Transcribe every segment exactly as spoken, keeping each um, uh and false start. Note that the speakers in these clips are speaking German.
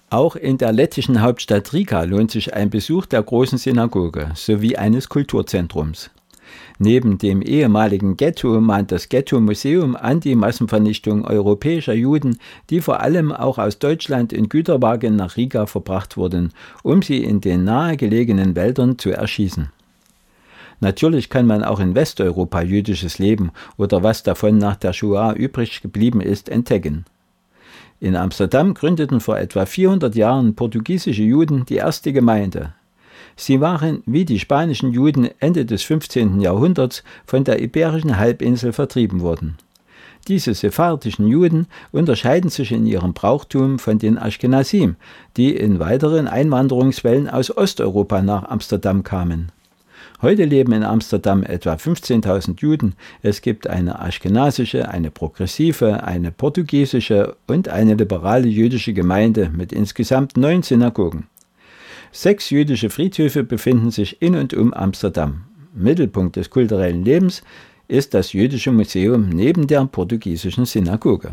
Auch in der lettischen Hauptstadt Riga lohnt sich ein Besuch der großen Synagoge sowie eines Kulturzentrums. Neben dem ehemaligen Ghetto mahnt das Ghetto-Museum an die Massenvernichtung europäischer Juden, die vor allem auch aus Deutschland in Güterwagen nach Riga verbracht wurden, um sie in den nahegelegenen Wäldern zu erschießen. Natürlich kann man auch in Westeuropa jüdisches Leben oder was davon nach der Shoah übrig geblieben ist, entdecken. In Amsterdam gründeten vor etwa vierhundert Jahren portugiesische Juden die erste Gemeinde. Sie waren, wie die spanischen Juden, Ende des fünfzehnten Jahrhunderts von der Iberischen Halbinsel vertrieben worden. Diese sephardischen Juden unterscheiden sich in ihrem Brauchtum von den Aschkenasim, die in weiteren Einwanderungswellen aus Osteuropa nach Amsterdam kamen. Heute leben in Amsterdam etwa fünfzehntausend Juden. Es gibt eine aschkenasische, eine progressive, eine portugiesische und eine liberale jüdische Gemeinde mit insgesamt neun Synagogen. Sechs jüdische Friedhöfe befinden sich in und um Amsterdam. Mittelpunkt des kulturellen Lebens ist das Jüdische Museum neben der portugiesischen Synagoge.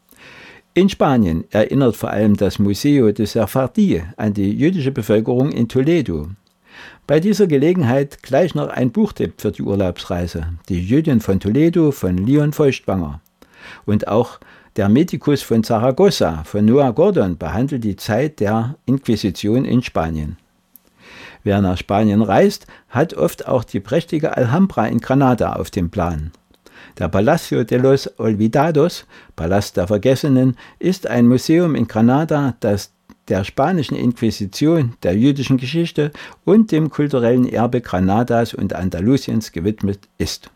In Spanien erinnert vor allem das Museo de Sefardí an die jüdische Bevölkerung in Toledo. Bei dieser Gelegenheit gleich noch ein Buchtipp für die Urlaubsreise: Die Jüdin von Toledo von Leon Feuchtwanger. Und auch Der Medikus von Saragossa von Noah Gordon behandelt die Zeit der Inquisition in Spanien. Wer nach Spanien reist, hat oft auch die prächtige Alhambra in Granada auf dem Plan. Der Palacio de los Olvidados, Palast der Vergessenen, ist ein Museum in Granada, das der spanischen Inquisition, der jüdischen Geschichte und dem kulturellen Erbe Granadas und Andalusiens gewidmet ist.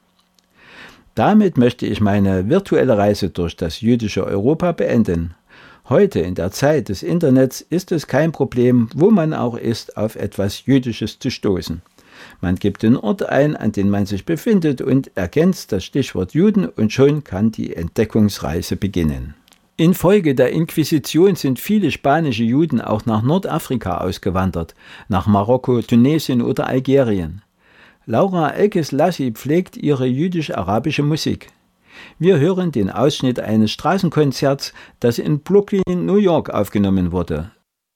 Damit möchte ich meine virtuelle Reise durch das jüdische Europa beenden. Heute, in der Zeit des Internets, ist es kein Problem, wo man auch ist, auf etwas Jüdisches zu stoßen. Man gibt den Ort ein, an dem man sich befindet, und ergänzt das Stichwort Juden, und schon kann die Entdeckungsreise beginnen. Infolge der Inquisition sind viele spanische Juden auch nach Nordafrika ausgewandert, nach Marokko, Tunesien oder Algerien. Laura Elkes-Lassi pflegt ihre jüdisch-arabische Musik. Wir hören den Ausschnitt eines Straßenkonzerts, das in Brooklyn, New York aufgenommen wurde.